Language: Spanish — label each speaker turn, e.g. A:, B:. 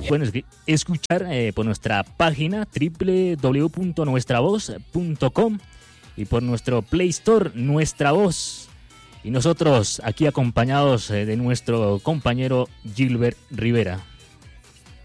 A: pueden escuchar por nuestra página www.nuestravoz.com y por nuestro Play Store, Nuestra Voz. Y nosotros aquí acompañados de nuestro compañero Gilbert Rivera.